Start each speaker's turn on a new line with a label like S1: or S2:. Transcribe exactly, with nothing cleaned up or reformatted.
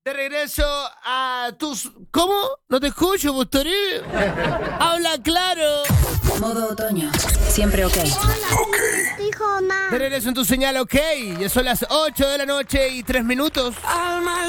S1: De regreso a tus... ¿Cómo? ¿No te escucho, Bustori? ¡Habla claro!
S2: Modo otoño. Siempre ok.
S3: Ok.
S1: De regreso en tu señal, ok. Ya son las ocho de la noche y tres minutos.